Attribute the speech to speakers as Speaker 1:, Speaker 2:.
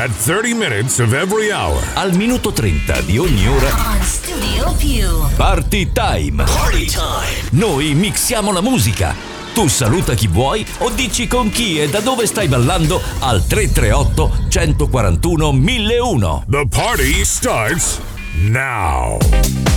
Speaker 1: At 30 minutes of every hour.
Speaker 2: Al minuto 30 di ogni ora.
Speaker 3: On Studio Più.
Speaker 2: Party Time.
Speaker 4: Party time.
Speaker 2: Noi mixiamo la musica. Tu saluta chi vuoi o dici con chi e da dove stai ballando al 338 141 1001.
Speaker 1: The party starts now.